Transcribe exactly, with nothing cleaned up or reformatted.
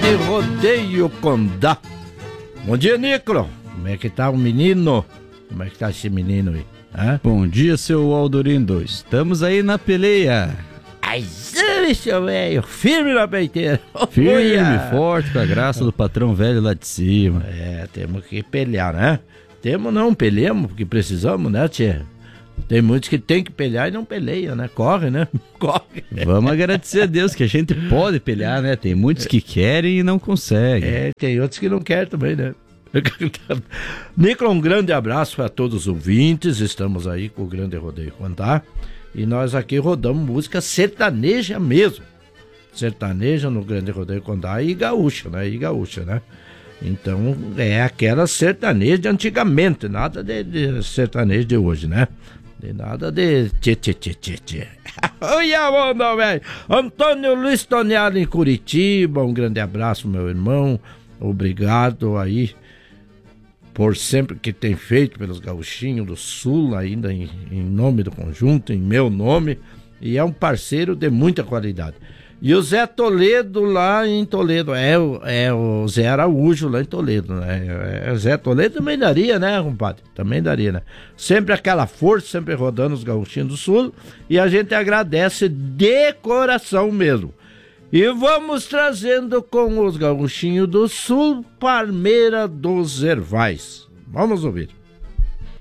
Grande Rodeio Condá. Bom dia, Nicro. Como é que tá o menino? Como é que tá esse menino aí? Hã? Bom dia, seu Aldorindo. Estamos aí na peleia. Ai, seu velho, firme na peiteira. Firme, forte, com a graça do patrão velho lá de cima. É, temos que pelear, né? Temos não, peleamos, porque precisamos, né, tia? Tem muitos que tem que pelear e não peleia, né? Corre, né? Corre. Vamos agradecer a Deus que a gente pode pelear, né? Tem muitos que querem e não conseguem. É, tem outros que não querem também, né? Nicro, um grande abraço para todos os ouvintes. Estamos aí com o Grande Rodeio Condá. E nós aqui rodamos música sertaneja mesmo. Sertaneja no Grande Rodeio Condá e gaúcha, né? E gaúcha, né? Então é aquela sertaneja de antigamente, nada de, de sertanejo de hoje, né? De nada de tchê tchê tchê tchê tchê. Oi, onda, velho! Antônio Luiz Toniado em Curitiba, um grande abraço, meu irmão. Obrigado aí por sempre que tem feito pelos gauchinhos do Sul, ainda em, em nome do conjunto, em meu nome, e é um parceiro de muita qualidade. E o Zé Toledo lá em Toledo, é, é o Zé Araújo lá em Toledo, né? É, Zé Toledo também daria, né, compadre? Também daria, né? Sempre aquela força, sempre rodando os gauchinhos do Sul, e a gente agradece de coração mesmo. E vamos trazendo com os gauchinhos do Sul, Parmeira dos Ervais. Vamos ouvir.